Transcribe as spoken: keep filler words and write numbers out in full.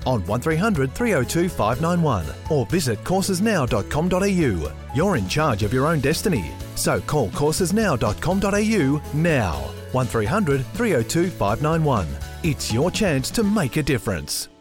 on one three hundred, three oh two, five nine one or visit courses now dot com dot a u. You're in charge of your own destiny, so call courses now dot com dot a u now. one three hundred, three oh two, five nine one. It's your chance to make a difference.